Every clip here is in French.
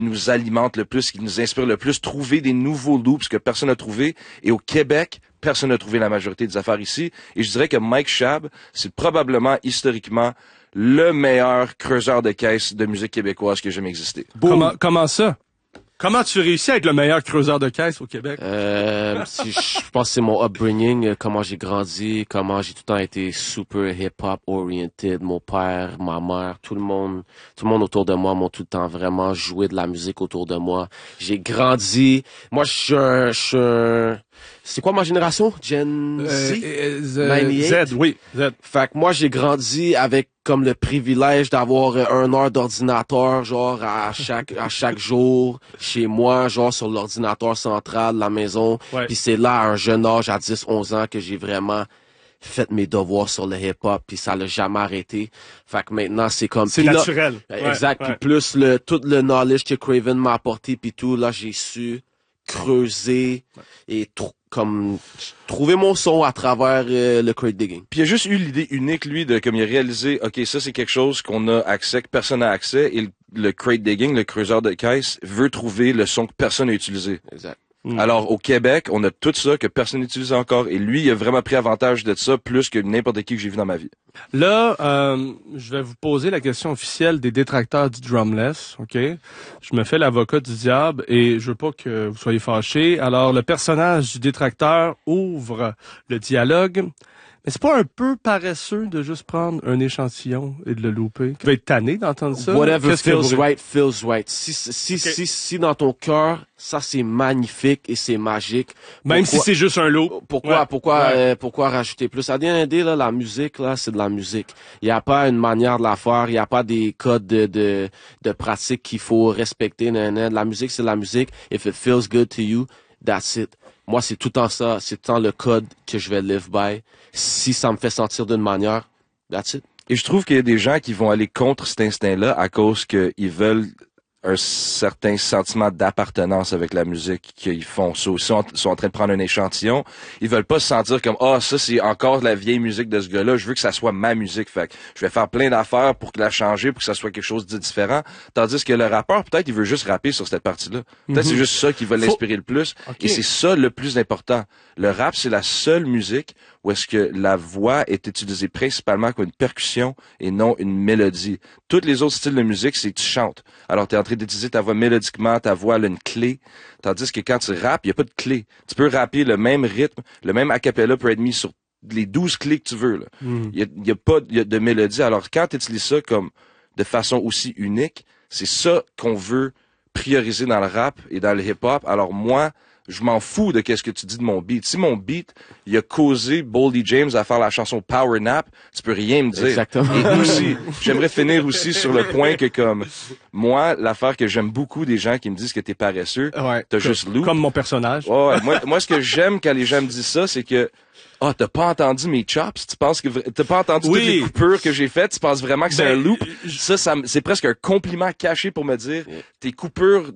nous alimente le plus, qui nous inspire le plus, trouver des nouveaux loops que personne n'a trouvé. Et au Québec, personne n'a trouvé la majorité des affaires ici. Et je dirais que Mike Schaab, c'est probablement, historiquement, le meilleur creuseur de caisse de musique québécoise qui a jamais existé. Comment ça? Comment tu réussis à être le meilleur creuseur de caisse au Québec? Je pense que c'est mon upbringing, comment j'ai grandi, comment j'ai tout le temps été super hip-hop oriented. Mon père, ma mère, tout le monde autour de moi m'ont tout le temps vraiment joué de la musique autour de moi. J'ai grandi. Moi, je suis un c'est quoi ma génération? Gen Z? 98? Z, oui. Z. Fait que moi, j'ai grandi avec comme le privilège d'avoir 1 heure d'ordinateur, genre, à chaque jour, chez moi, genre, sur l'ordinateur central de la maison. Ouais. Puis c'est là, à un jeune âge, à 10, 11 ans, que j'ai vraiment fait mes devoirs sur le hip-hop, puis ça l'a jamais arrêté. Fait que maintenant, c'est comme... C'est naturel. Exact. Ouais. Puis plus tout le knowledge que Craven m'a apporté, puis tout, là, j'ai su creuser et trouver mon son à travers le crate digging. Puis il a juste eu l'idée unique, lui, de comme il a réalisé, OK, ça c'est quelque chose qu'on a accès, que personne n'a accès, et le crate digging, le creuseur de caisse, veut trouver le son que personne n'a utilisé. Exact. Alors, au Québec, on a tout ça que personne n'utilise encore, et lui, il a vraiment pris avantage de ça plus que n'importe qui que j'ai vu dans ma vie. Là, je vais vous poser la question officielle des détracteurs du drumless, OK? Je me fais l'avocat du diable et je veux pas que vous soyez fâchés. Alors, le personnage du détracteur ouvre le dialogue. Mais c'est pas un peu paresseux de juste prendre un échantillon et de le louper? Tu vas être tanné d'entendre ça? Whatever Qu'est-ce que feels vous... right, feels right. Si dans ton cœur, ça c'est magnifique et c'est magique. Même si c'est juste un loop. Pourquoi rajouter plus? À D&D, là, la musique, là, c'est de la musique. Il n'y a pas une manière de la faire. Il n'y a pas des codes de pratique qu'il faut respecter. La musique, c'est de la musique. If it feels good to you, that's it. Moi, c'est tout le temps ça. C'est tout le temps le code que je vais live by. Si ça me fait sentir d'une manière, that's it. Et je trouve qu'il y a des gens qui vont aller contre cet instinct-là à cause qu'ils veulent un certain sentiment d'appartenance avec la musique qu'ils font. Ils sont en train de prendre un échantillon. Ils veulent pas se sentir comme, ça c'est encore la vieille musique de ce gars-là. Je veux que ça soit ma musique. Fait que je vais faire plein d'affaires pour la changer, pour que ça soit quelque chose de différent. Tandis que le rappeur, peut-être, il veut juste rapper sur cette partie-là. Peut-être c'est juste ça qui va l'inspirer le plus. Okay. Et c'est ça le plus important. Le rap, c'est la seule musique où est-ce que la voix est utilisée principalement comme une percussion et non une mélodie. Tous les autres styles de musique, c'est tu chantes. Alors, tu es en train d'utiliser ta voix mélodiquement, ta voix elle a une clé. Tandis que quand tu rappes, il n'y a pas de clé. Tu peux rapper le même rythme, le même acapella peut être mis sur les 12 clés que tu veux. Là. Il y a pas de mélodie. Alors, quand tu utilises ça comme de façon aussi unique, c'est ça qu'on veut prioriser dans le rap et dans le hip-hop. Alors moi, je m'en fous de qu'est-ce que tu dis de mon beat. Si mon beat, il a causé Boldy James à faire la chanson Power Nap, tu peux rien me dire. Exactement. Et aussi, j'aimerais finir aussi sur le point que comme moi, l'affaire que j'aime beaucoup des gens qui me disent que t'es paresseux, t'as juste loop. Comme mon personnage. Ouais, moi, ce que j'aime quand les gens me disent ça, c'est que t'as pas entendu mes chops, tu penses que t'as pas entendu toutes les coupures que j'ai faites, tu penses vraiment que c'est un loop. Ça c'est presque un compliment caché pour me dire tes coupures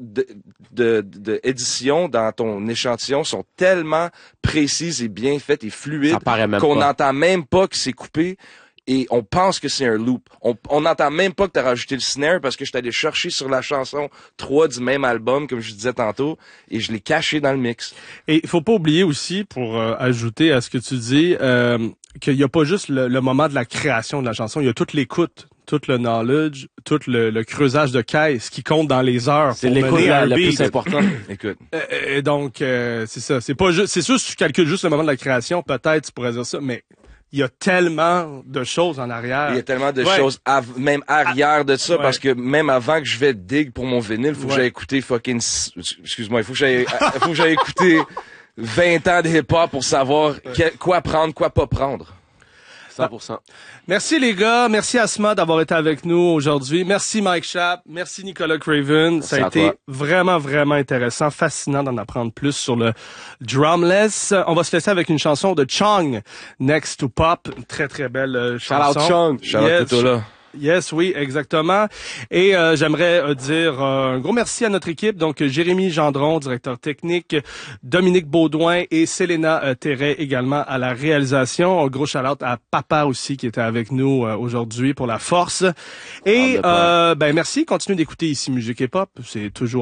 de édition dans ton échantillon sont tellement précises et bien faites et fluides qu'on n'entend même pas que c'est coupé. Et on pense que c'est un loop. On n'entend même pas que t'as rajouté le snare parce que je suis allé chercher sur la chanson 3 du même album, comme je disais tantôt, et je l'ai caché dans le mix. Et il faut pas oublier aussi, pour ajouter à ce que tu dis, qu'il y a pas juste le moment de la création de la chanson, il y a toute l'écoute, tout le knowledge, tout le creusage de caisse qui compte dans les heures. C'est l'écoute le plus important. Écoute. Et donc, c'est ça. C'est pas juste, c'est sûr, si tu calcules juste le moment de la création, peut-être tu pourrais dire ça, mais il y a tellement de choses en arrière. Il y a tellement de choses, même arrière de ça, parce que même avant que je vais dig pour mon vinyle, il faut que j'aille écouter excuse-moi, il faut que j'aille écouter 20 ans de hip-hop pour savoir quoi prendre, quoi pas prendre. 100%. Merci les gars, merci Asma d'avoir été avec nous aujourd'hui. Merci Mike Schaab, merci Nicolas Craven. Merci ça a été vraiment, vraiment intéressant, fascinant d'en apprendre plus sur le drumless. On va se laisser avec une chanson de Chung, Next to Pop. Une très, très belle chanson. Shout out Chung. Shout out Totola. Yes, oui, exactement. Et j'aimerais dire un gros merci à notre équipe, donc Jérémy Gendron, directeur technique, Dominique Baudouin et Selena Terret également à la réalisation. Un gros shout-out à Papa aussi qui était avec nous aujourd'hui pour la force. Et merci, continuez d'écouter ici Musique Hip Hop, c'est toujours